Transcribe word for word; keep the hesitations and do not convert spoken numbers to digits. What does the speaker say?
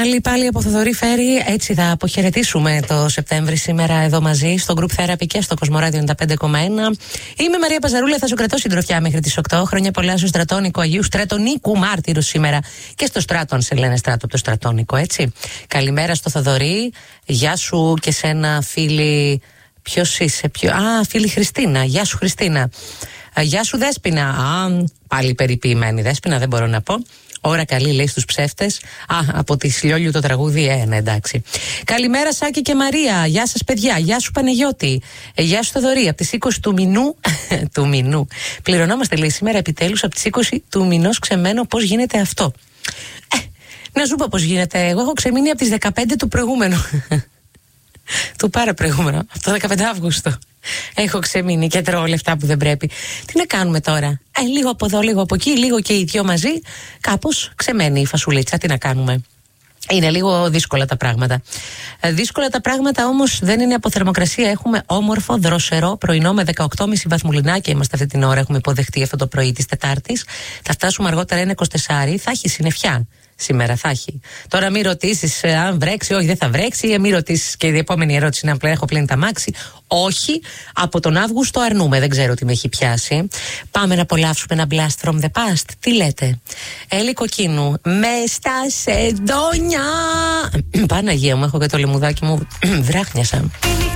πάλι, πάλι από Θοδωρή Φέρη. Έτσι θα αποχαιρετήσουμε το Σεπτέμβρη σήμερα εδώ μαζί στο Group Therapy και στο Κοσμοράδιο ενενήντα πέντε κόμμα ένα. Είμαι η Μαρία Παζαρούλα, θα σου κρατώ συντροφιά μέχρι τις οκτώ. Χρόνια πολλά στο Στρατόνικο Αγίου Στρατονίκου Μάρτυρου σήμερα. Και στο Στράτο, αν σε λένε Στράτο από το Στρατόνικο, έτσι. Καλημέρα στο Θοδωρή. Γεια σου και σένα, φίλη. Ποιος είσαι, ποιο... Α, φίλη Χριστίνα. Γεια σου, Χριστίνα. Γεια σου, Δέσποινα. Α, πάλι περιποιημένη Δέσποινα, δεν μπορώ να πω. Ώρα καλή, λέει στους ψεύτες. Α, από τη Σιλιόλιου το τραγούδι, ε, ναι, εντάξει. Καλημέρα, Σάκη και Μαρία. Γεια σας, παιδιά. Γεια σου, Παναγιώτη. Ε, γεια σου, Θοδωρή. Από τις είκοσι του μηνού. του μηνού. Πληρωνόμαστε, λέει, σήμερα επιτέλους από τις είκοσι του μηνός ξεμένω. Πώς γίνεται αυτό? Ε, να σου πω πώς γίνεται. Εγώ έχω ξεμείνει από τις δεκαπέντε του προηγούμενου. του πάρα προηγούμενο. Από το δεκαπέντε Αυγούστου. Έχω ξεμείνει και τρώω λεφτά που δεν πρέπει. Τι να κάνουμε τώρα? Ε, λίγο από εδώ, λίγο από εκεί, λίγο και οι δυο μαζί. Κάπως ξεμένει η φασουλίτσα. Τι να κάνουμε? Είναι λίγο δύσκολα τα πράγματα. Ε, δύσκολα τα πράγματα όμως δεν είναι από θερμοκρασία. Έχουμε όμορφο, δροσερό πρωινό με δεκαοκτώ κόμμα πέντε βαθμουλινάκια. Είμαστε αυτή την ώρα. Έχουμε υποδεχτεί αυτό το πρωί της Τετάρτης. Θα φτάσουμε αργότερα ένα είκοσι τέσσερα. Θα έχει συννεφιά. Σήμερα θα έχει. Τώρα μην ρωτήσεις ε, αν βρέξει, όχι δεν θα βρέξει, ε, μην ρωτήσεις και η επόμενη ερώτηση είναι αν πλέον έχω πλύνει τα μάξι. Όχι, από τον Αύγουστο αρνούμε, δεν ξέρω τι με έχει πιάσει. Πάμε να απολαύσουμε ένα blast from the past. Τι λέτε? Έλλη Κοκκίνου, μες στα σεντόνια. Παναγία μου, έχω και το λεμουδάκι μου βράχνιασα.